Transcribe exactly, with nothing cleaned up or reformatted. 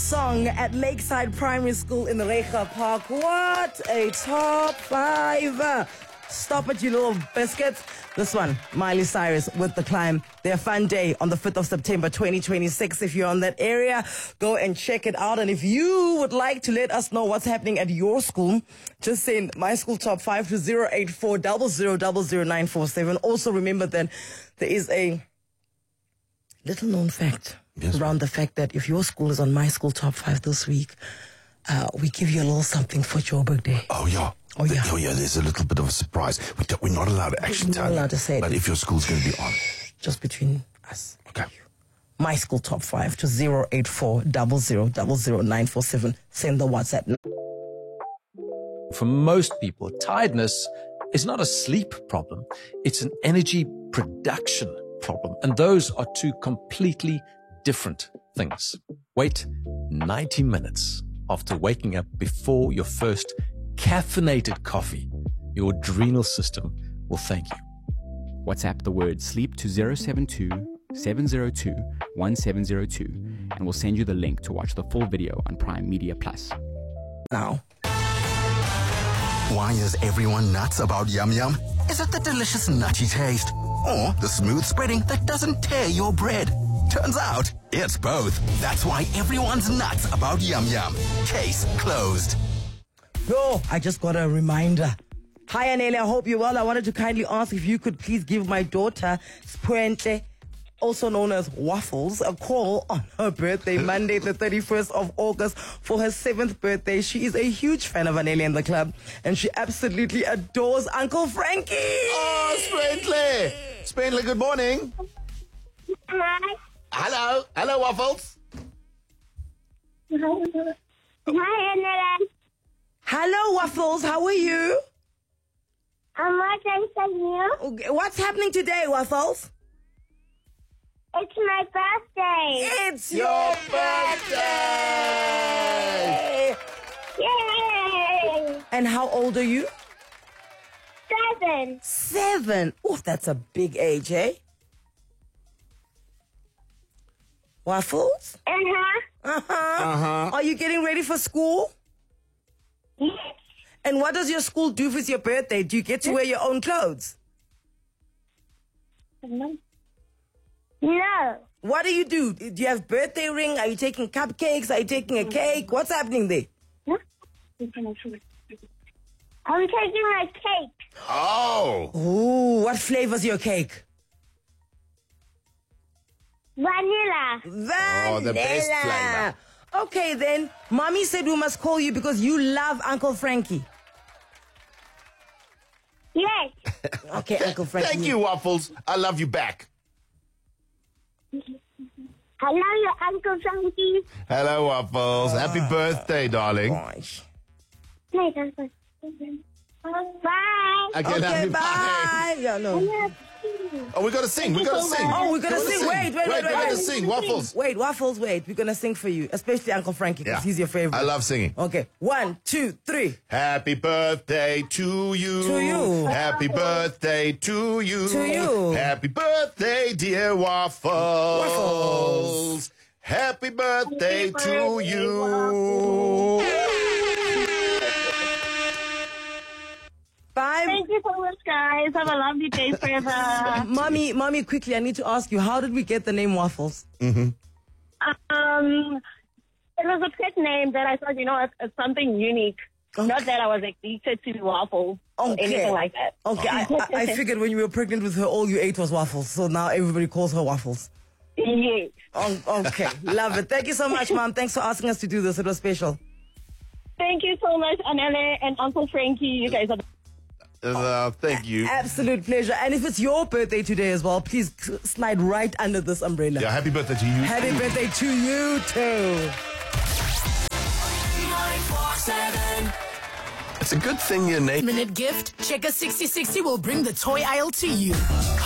song at Lakeside Primary School in the Recha Park. What a top five. Stop it, you little biscuits. This one, Miley Cyrus with The Climb. Their fun day on the fifth of September twenty twenty-six. If you're on that area, go and check it out. And if you would like to let us know what's happening at your school, just send my school top five to zero eight four zero zero zero zero nine four seven. Also remember that there is a little known fact yes, around the fact that if your school is on my school top five this week, uh, we give you a little something for your birthday. Oh, yeah. Oh, yeah. Oh, yeah, there's a little bit of a surprise. We don't, we're not allowed to actually We're tell not allowed you, to say it. But if your school's going to be on. Just between us. Okay. My school top five to zero eight four zero zero zero zero nine four seven. Send the WhatsApp. For most people, tiredness is not a sleep problem. It's an energy production problem. And those are two completely different things. Wait ninety minutes after waking up before your first caffeinated coffee. Your adrenal system will thank you. WhatsApp the word sleep to zero seven two seven zero two one seven zero two and we'll send you the link to watch the full video on Prime Media Plus. Now. Why is everyone nuts about Yum Yum? Is it the delicious nutty taste? Or the smooth spreading that doesn't tear your bread? Turns out, it's both. That's why everyone's nuts about Yum Yum. Case closed. Yo, I just got a reminder. Hi, Anele, I hope you're well. I wanted to kindly ask if you could please give my daughter, Spuente, also known as Waffles, a call on her birthday, Monday, the thirty-first of August, for her seventh birthday. She is a huge fan of Anele and the club, and she absolutely adores Uncle Frankie. Oh, Spentley. Spentley, good morning. Hi. Hello. Hello, Waffles. Hi, Anela. Hello, Waffles. How are you? I'm watching from you. Okay, what's happening today, Waffles? It's my birthday. It's your birthday! Yay! And how old are you? Seven. Seven. Oh, that's a big age, eh? Waffles? Uh-huh. Uh-huh. Uh-huh. Are you getting ready for school? Yes. And what does your school do with your birthday? Do you get to wear your own clothes? No. What do you do? Do you have birthday ring? Are you taking cupcakes? Are you taking a cake? What's happening there? I'm taking a cake. Oh. Ooh, what flavor's your cake? Vanilla. Vanilla. Oh, the best flavor. Okay, then. Mommy said we must call you because you love Uncle Frankie. Yes. Okay, Uncle Frankie. Thank you, Waffles. I love you back. I love you, Uncle Frankie. Hello, Waffles. Happy birthday, darling. Gosh. Nice, Uncle. Bye. Again, Okay, happy bye. Yeah, no. Oh, we got to sing. We got to sing. Oh, we're gonna sing. Wait, wait, wait, Wait, we wait, got to wait. sing. Waffles. Wait, Waffles, wait. We're gonna sing for you, especially Uncle Frankie, because he's your favorite. I love singing. Okay, one, two, three. Happy birthday to you. To you. Happy birthday to you. To you. Happy birthday, dear Waffles. Waffles. Happy birthday Happy to birthday, you. Five. Thank you so much, guys. Have a lovely day forever. Mommy, mommy, quickly, I need to ask you, how did we get the name Waffles? Um, it was a pet name that I thought, you know, it's, it's something unique. Okay. Not that I was addicted to waffles or Okay. anything like that. Okay, I, I- I figured when you were pregnant with her, all you ate was waffles. So now everybody calls her Waffles. Yes. Oh, okay, love it. Thank you so much, Mom. Thanks for asking us to do this. It was special. Thank you so much, Anele and Uncle Frankie. You guys are... Uh, thank you. Absolute pleasure. And if it's your birthday today as well, please slide right under this umbrella. Yeah, happy birthday to you. Happy birthday to you too. It's a good thing your name. Minute gift, Checker sixty sixty will bring the toy aisle to you.